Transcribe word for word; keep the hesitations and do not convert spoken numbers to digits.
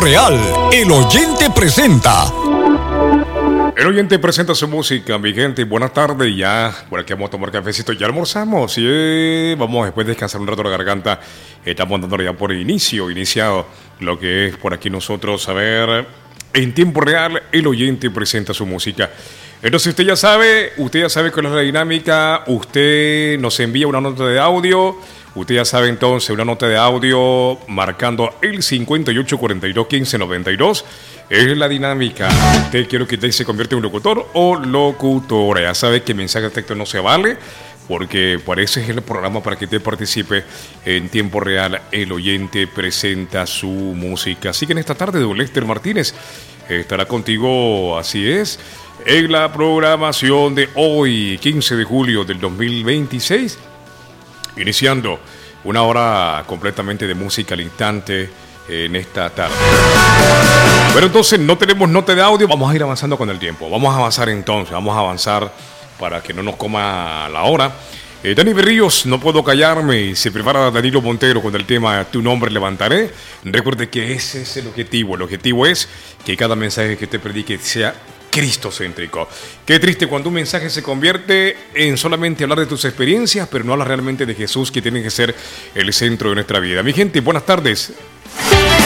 real, el oyente presenta. El oyente presenta su música, mi gente. Buenas tardes, ya por aquí vamos a tomar cafecito, ya almorzamos, sí, vamos después de descansar un rato la garganta. Estamos dando ya por inicio, iniciado lo que es por aquí nosotros, a ver, en tiempo real, el oyente presenta su música. Entonces usted ya sabe, usted ya sabe cuál es la dinámica, usted nos envía una nota de audio, usted ya sabe entonces una nota de audio marcando el cincuenta y ocho cuarenta y dos quince noventa y dos, es la dinámica. Usted quiere que usted se convierta en un locutor o locutora, ya sabe que mensaje de texto no se vale, porque por eso es el programa para que usted participe en tiempo real. El oyente presenta su música. Así que en esta tarde, don Lester Martínez estará contigo, así es, en la programación de hoy, quince de julio del dos mil veintiséis, iniciando una hora completamente de música al instante en esta tarde. Pero entonces no tenemos nota de audio, vamos a ir avanzando con el tiempo. Vamos a avanzar entonces, vamos a avanzar para que no nos coma la hora. Eh, Dani Berríos, no puedo callarme, se prepara Danilo Montero con el tema Tu nombre levantaré. Recuerde que ese es el objetivo, el objetivo es que cada mensaje que te predique sea cristocéntrico. Qué triste cuando un mensaje se convierte en solamente hablar de tus experiencias, pero no hablar realmente de Jesús, que tiene que ser el centro de nuestra vida. Mi gente, buenas tardes.